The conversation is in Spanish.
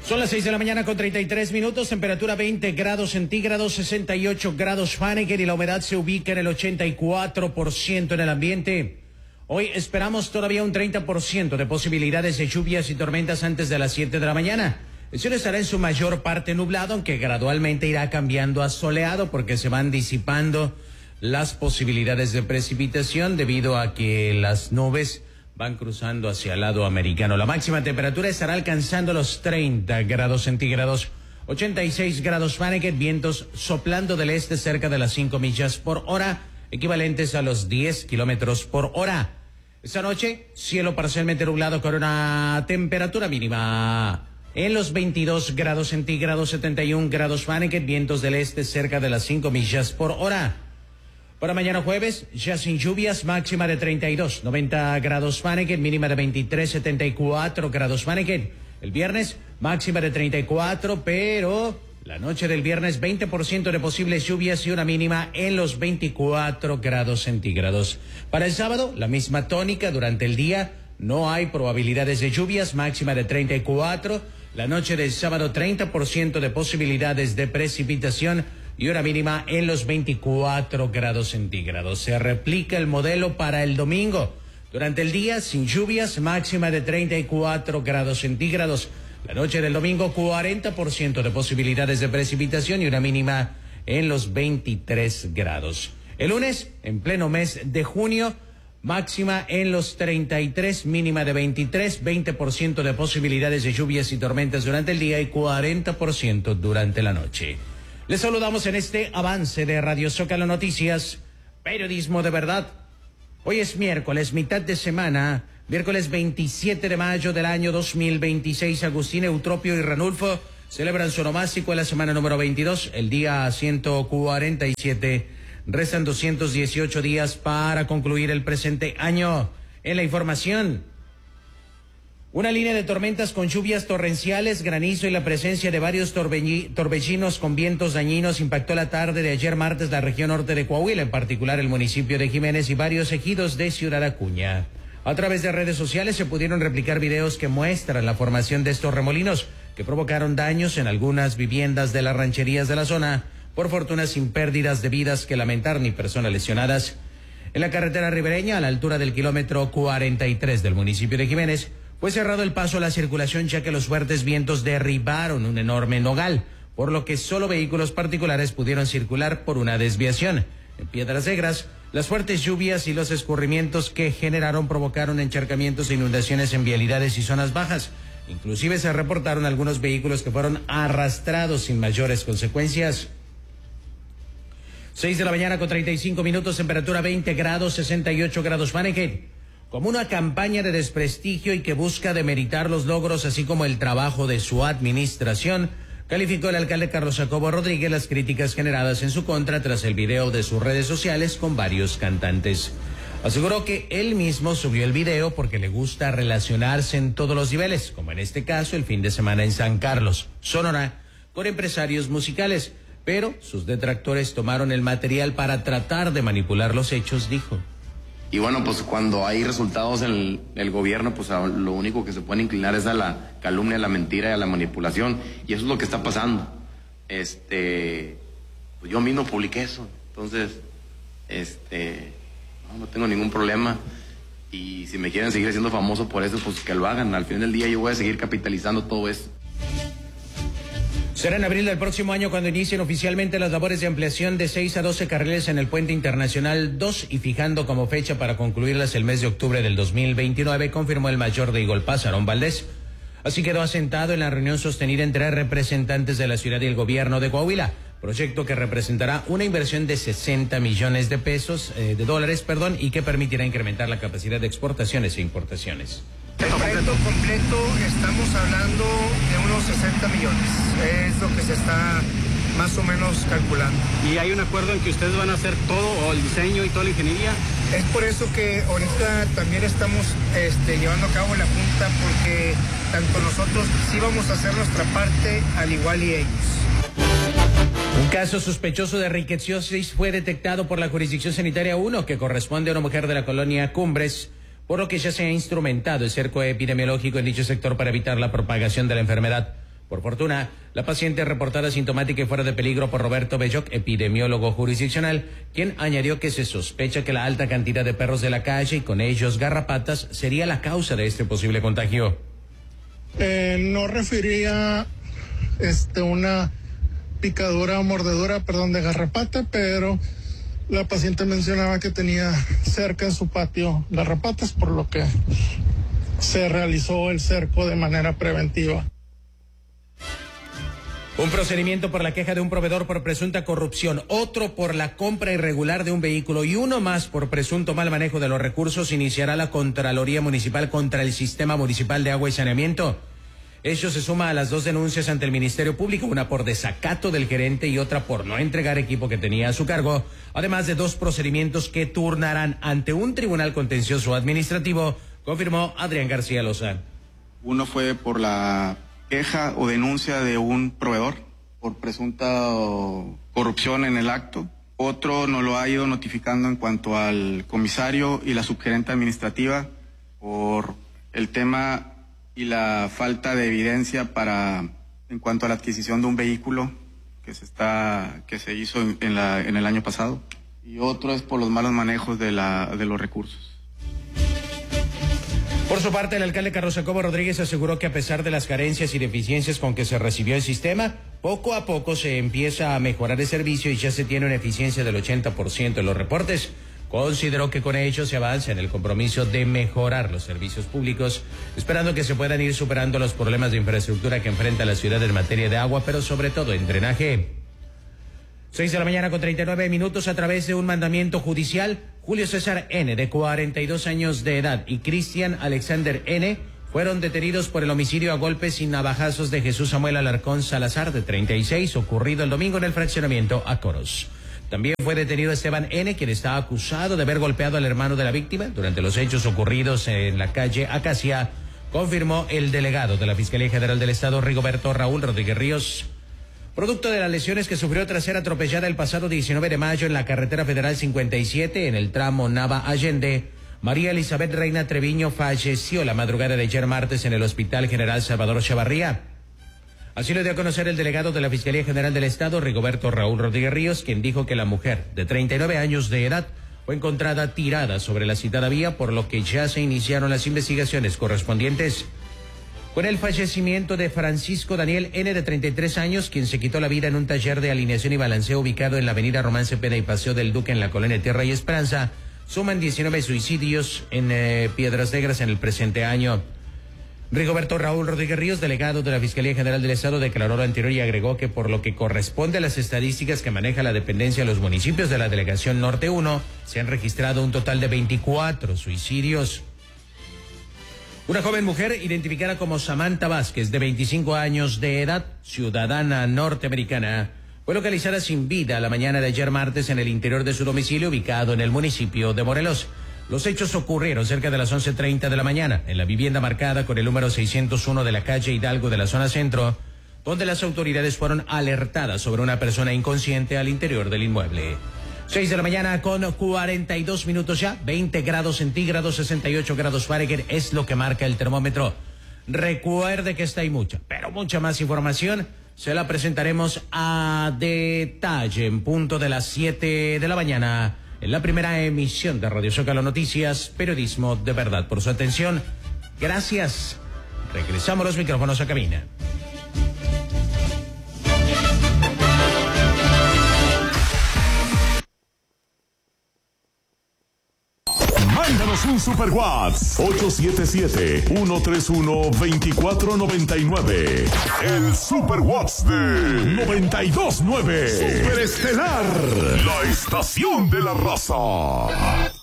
Son las 6 de la mañana con 33 minutos, temperatura 20 grados centígrados, 68 grados Fahrenheit y la humedad se ubica en el 84% en el ambiente. Hoy esperamos todavía un 30% de posibilidades de lluvias y tormentas antes de las 7 de la mañana. El cielo estará en su mayor parte nublado, aunque gradualmente irá cambiando a soleado porque se van disipando las posibilidades de precipitación debido a que las nubes van cruzando hacia el lado americano. La máxima temperatura estará alcanzando los 30 grados centígrados, 86 grados Fahrenheit, vientos soplando del este cerca de las 5 millas por hora, equivalentes a los 10 kilómetros por hora. Esta noche, cielo parcialmente nublado con una temperatura mínima en los 22 grados centígrados, 71 grados Fahrenheit, vientos del este cerca de las 5 millas por hora. Para mañana jueves, ya sin lluvias, máxima de 32, 90 grados Fahrenheit, mínima de 23, 74 grados Fahrenheit. El viernes, máxima de 34, pero la noche del viernes, 20% de posibles lluvias y una mínima en los 24 grados centígrados. Para el sábado, la misma tónica durante el día, no hay probabilidades de lluvias, máxima de 34. La noche del sábado, 30% de posibilidades de precipitación y una mínima en los 24 grados centígrados. Se replica el modelo para el domingo. Durante el día, sin lluvias, máxima de 34 grados centígrados. La noche del domingo, 40% de posibilidades de precipitación y una mínima en los 23 grados. El lunes, en pleno mes de junio, máxima en los 33, mínima de 23, 20% de posibilidades de lluvias y tormentas durante el día y 40% durante la noche. Les saludamos en este avance de Radio Zócalo Noticias, periodismo de verdad. Hoy es miércoles, mitad de semana, miércoles 27 de mayo del año 2026. Agustín, Eutropio y Ranulfo celebran su onomástico en la semana número 22, el día 147. Restan 218 días para concluir el presente año. En la información, una línea de tormentas con lluvias torrenciales, granizo y la presencia de varios torbellinos con vientos dañinos impactó la tarde de ayer martes la región norte de Coahuila, en particular el municipio de Jiménez y varios ejidos de Ciudad Acuña. A través de redes sociales se pudieron replicar videos que muestran la formación de estos remolinos que provocaron daños en algunas viviendas de las rancherías de la zona, por fortuna sin pérdidas de vidas que lamentar ni personas lesionadas. En la carretera ribereña, a la altura del kilómetro 43 del municipio de Jiménez, fue cerrado el paso a la circulación ya que los fuertes vientos derribaron un enorme nogal, por lo que solo vehículos particulares pudieron circular por una desviación. En Piedras Negras, las fuertes lluvias y los escurrimientos que generaron provocaron encharcamientos e inundaciones en vialidades y zonas bajas. Inclusive se reportaron algunos vehículos que fueron arrastrados sin mayores consecuencias. 6 de la mañana con 35 minutos, temperatura 20 grados, 68 grados Fahrenheit. Como una campaña de desprestigio y que busca demeritar los logros así como el trabajo de su administración, calificó el alcalde Carlos Jacobo Rodríguez las críticas generadas en su contra tras el video de sus redes sociales con varios cantantes. Aseguró que él mismo subió el video porque le gusta relacionarse en todos los niveles, como en este caso el fin de semana en San Carlos, Sonora, con empresarios musicales, pero sus detractores tomaron el material para tratar de manipular los hechos, dijo. Y bueno, pues cuando hay resultados en el gobierno, pues lo único que se puede inclinar es a la calumnia, a la mentira y a la manipulación. Y eso es lo que está pasando. Pues yo mismo publiqué eso. Entonces, no tengo ningún problema. Y si me quieren seguir haciendo famoso por eso, pues que lo hagan. Al fin del día yo voy a seguir capitalizando todo eso. Será en abril del próximo año cuando inicien oficialmente las labores de ampliación de 6 a 12 carriles en el Puente Internacional 2 y fijando como fecha para concluirlas el mes de octubre del 2029, confirmó el mayor de Igolpaz, Aarón Valdés. Así quedó asentado en la reunión sostenida entre representantes de la ciudad y el gobierno de Coahuila, proyecto que representará una inversión de 60 millones de pesos, de dólares, y que permitirá incrementar la capacidad de exportaciones e importaciones. El proyecto completo estamos hablando de unos 60 millones, es lo que se está más o menos calculando. ¿Y hay un acuerdo en que ustedes van a hacer todo, o el diseño y toda la ingeniería? Es por eso que ahorita también estamos llevando a cabo la junta, porque tanto nosotros sí vamos a hacer nuestra parte al igual y ellos. Un caso sospechoso de riqueciosis fue detectado por la Jurisdicción Sanitaria 1, que corresponde a una mujer de la colonia Cumbres, por lo que ya se ha instrumentado el cerco epidemiológico en dicho sector para evitar la propagación de la enfermedad. Por fortuna, la paciente reportada sintomática y fuera de peligro por Roberto Belloc, epidemiólogo jurisdiccional, quien añadió que se sospecha que la alta cantidad de perros de la calle y con ellos garrapatas sería la causa de este posible contagio. No refería una picadura o mordedura, de garrapata, pero la paciente mencionaba que tenía cerca en su patio garrapatas, por lo que se realizó el cerco de manera preventiva. Un procedimiento por la queja de un proveedor por presunta corrupción, otro por la compra irregular de un vehículo y uno más por presunto mal manejo de los recursos iniciará la Contraloría Municipal contra el Sistema Municipal de Agua y Saneamiento. Ello se suma a las 2 denuncias ante el Ministerio Público, una por desacato del gerente y otra por no entregar equipo que tenía a su cargo, además de 2 procedimientos que turnarán ante un tribunal contencioso administrativo, confirmó Adrián García Loza. Uno fue por la queja o denuncia de un proveedor por presunta corrupción en el acto. Otro nos lo ha ido notificando en cuanto al comisario y la subgerente administrativa por el tema y la falta de evidencia en cuanto a la adquisición de un vehículo que se hizo en el año pasado. Y otro es por los malos manejos de los recursos. Por su parte, el alcalde Carlos Jacobo Rodríguez aseguró que a pesar de las carencias y deficiencias con que se recibió el sistema, poco a poco se empieza a mejorar el servicio y ya se tiene una eficiencia del 80% en los reportes. Consideró que con ello se avanza en el compromiso de mejorar los servicios públicos, esperando que se puedan ir superando los problemas de infraestructura que enfrenta la ciudad en materia de agua, pero sobre todo en drenaje. 6:39 a.m. a través de un mandamiento judicial, Julio César N., de 42 años de edad, y Cristian Alexander N. fueron detenidos por el homicidio a golpes y navajazos de Jesús Samuel Alarcón Salazar, de 36, ocurrido el domingo en el fraccionamiento Acoros. También fue detenido Esteban N., quien está acusado de haber golpeado al hermano de la víctima durante los hechos ocurridos en la calle Acacia, confirmó el delegado de la Fiscalía General del Estado, Rigoberto Raúl Rodríguez Ríos. Producto de las lesiones que sufrió tras ser atropellada el pasado 19 de mayo en la carretera federal 57 en el tramo Nava-Allende, María Elizabeth Reina Treviño falleció la madrugada de ayer martes en el Hospital General Salvador Chavarría. Así lo dio a conocer el delegado de la Fiscalía General del Estado, Rigoberto Raúl Rodríguez Ríos, quien dijo que la mujer de 39 años de edad fue encontrada tirada sobre la citada vía, por lo que ya se iniciaron las investigaciones correspondientes. Con el fallecimiento de Francisco Daniel N., de 33 años, quien se quitó la vida en un taller de alineación y balanceo ubicado en la avenida Román Cepeda y Paseo del Duque en la colonia Tierra y Esperanza, suman 19 suicidios en Piedras Negras en el presente año. Rigoberto Raúl Rodríguez Ríos, delegado de la Fiscalía General del Estado, declaró lo anterior y agregó que por lo que corresponde a las estadísticas que maneja la dependencia de los municipios de la Delegación Norte 1, se han registrado un total de 24 suicidios. Una joven mujer identificada como Samantha Vázquez, de 25 años de edad, ciudadana norteamericana, fue localizada sin vida la mañana de ayer martes en el interior de su domicilio ubicado en el municipio de Morelos. Los hechos ocurrieron cerca de las 11:30 de la mañana en la vivienda marcada con el número 601 de la calle Hidalgo de la zona centro, donde las autoridades fueron alertadas sobre una persona inconsciente al interior del inmueble. 6 de la mañana con 42 minutos ya, 20 grados centígrados, 68 grados Fahrenheit es lo que marca el termómetro. Recuerde que esta y mucha, pero mucha más información se la presentaremos a detalle en punto de las 7 de la mañana en la primera emisión de Radio Zócalo Noticias, periodismo de verdad. Por su atención, gracias. Regresamos los micrófonos a cabina. Mándanos un super WhatsApp 877-131-2499. El super WhatsApp de 92.9. Super Estelar, la estación de la raza.